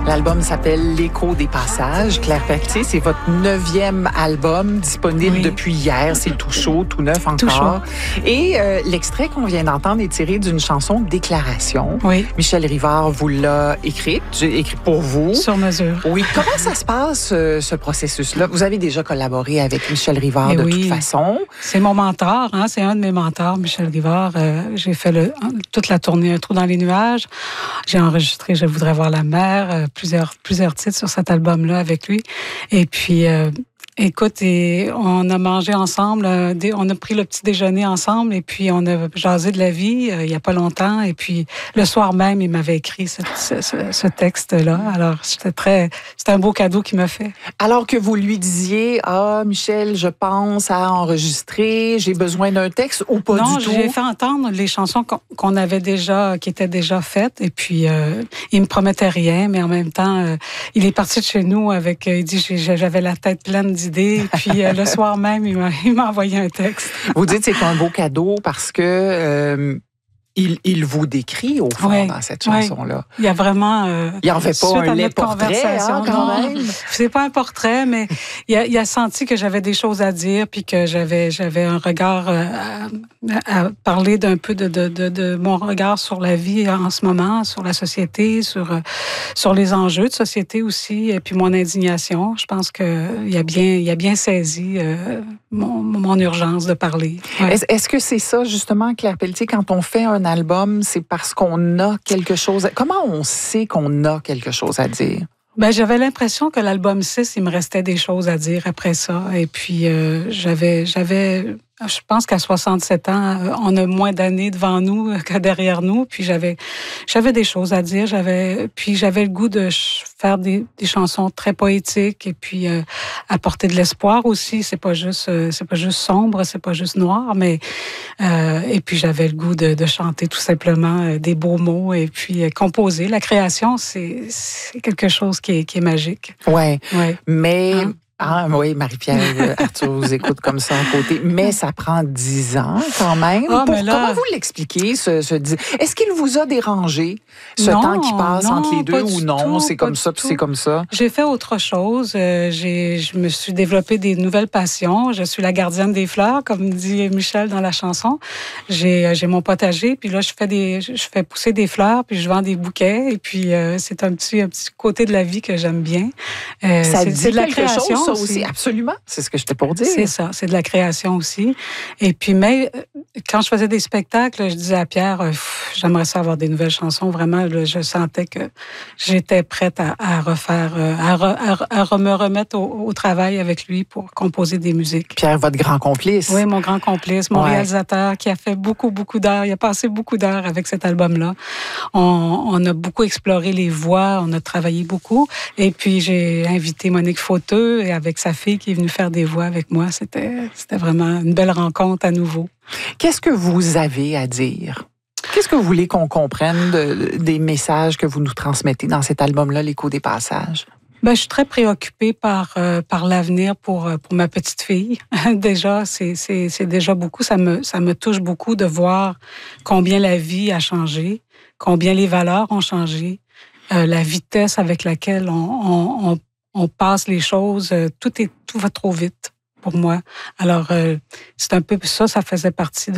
L'album s'appelle L'écho des passages. Claire Pelletier, c'est votre 9e album disponible depuis hier. C'est tout chaud, tout neuf encore. Tout chaud. Et l'extrait qu'on vient d'entendre est tiré d'une chanson Déclaration. Oui. Michel Rivard vous l'a écrite. J'ai écrit pour vous. Sur mesure. Oui. Comment ça se passe, ce processus-là? Vous avez déjà collaboré avec Michel Rivard toute façon. C'est mon mentor, hein? C'est un de mes mentors, Michel Rivard. J'ai fait toute la tournée Un trou dans les nuages. J'ai enregistré Je voudrais voir la mer, plusieurs titres sur cet album-là avec lui. Et puis, écoute, on a mangé ensemble, on a pris le petit déjeuner ensemble et puis on a jasé de la vie il n'y a pas longtemps. Et puis, le soir même, il m'avait écrit ce texte-là. Alors, c'était un beau cadeau qu'il m'a fait. Alors que vous lui disiez, « Ah, Michel, je pense à enregistrer, j'ai besoin d'un texte » ou pas du tout? Non, j'ai fait entendre les chansons qu'on avait déjà, qui étaient déjà faites. Et puis, il me promettait rien, mais en même temps, il est parti de chez nous avec, il dit, j'avais la tête pleine d'idées. Puis, le soir même, il m'a envoyé un texte. Vous dites que c'est un beau cadeau parce que il vous décrit, au fond, dans cette chanson-là. Il y a vraiment... il n'en fait pas un laid portrait, quand même. C'est pas un portrait, mais il a senti que j'avais des choses à dire, puis que j'avais un regard à parler d'un peu de mon regard sur la vie en ce moment, sur la société, sur les enjeux de société aussi, et puis mon indignation. Je pense qu'il a bien saisi mon urgence de parler. Ouais. Est-ce que c'est ça, justement, Claire Pelletier, quand on fait un album, c'est parce qu'on a quelque chose... Comment on sait qu'on a quelque chose à dire? Ben, j'avais l'impression que l'album 6, il me restait des choses à dire après ça. Et puis, je pense qu'à 67 ans, on a moins d'années devant nous que derrière nous. Puis j'avais des choses à dire. J'avais le goût de faire des chansons très poétiques et puis apporter de l'espoir aussi. C'est pas juste sombre, c'est pas juste noir, mais et puis j'avais le goût de chanter tout simplement des beaux mots et puis composer. La création, c'est quelque chose qui est magique. Ouais. Mais oui, Marie-Pierre, Arthur vous écoute comme ça à côté. Mais ça prend 10 ans quand même. Comment vous l'expliquez, Est-ce qu'il vous a dérangé, temps qui passe entre les deux ou non? C'est comme ça, puis c'est comme ça? J'ai fait autre chose. Je me suis développé des nouvelles passions. Je suis la gardienne des fleurs, comme dit Michel dans la chanson. J'ai mon potager, puis là, je fais pousser des fleurs, puis je vends des bouquets. Et puis, c'est un petit côté de la vie que j'aime bien. Ça dit de la quelque création chose, ça aussi. Absolument. C'est ce que j'étais pour dire. C'est ça. C'est de la création aussi. Et puis, mais quand je faisais des spectacles, je disais à Pierre, j'aimerais ça avoir des nouvelles chansons. Vraiment, je sentais que j'étais prête à refaire, à me remettre au travail avec lui pour composer des musiques. Pierre, votre grand complice. Oui, mon grand complice, mon réalisateur qui a fait beaucoup d'heures. Il a passé beaucoup d'heures avec cet album-là. On a beaucoup exploré les voix, on a travaillé beaucoup. Et puis, j'ai invité Monique Fauteux et avec sa fille qui est venue faire des voix avec moi. C'était vraiment une belle rencontre à nouveau. Qu'est-ce que vous avez à dire? Qu'est-ce que vous voulez qu'on comprenne des messages que vous nous transmettez dans cet album-là, L'écho des passages? Ben, je suis très préoccupée par l'avenir pour ma petite fille. Déjà, c'est déjà beaucoup. Ça me touche beaucoup de voir combien la vie a changé, combien les valeurs ont changé, la vitesse avec laquelle on passe les choses. Tout va trop vite pour moi. Alors, c'est un peu ça faisait partie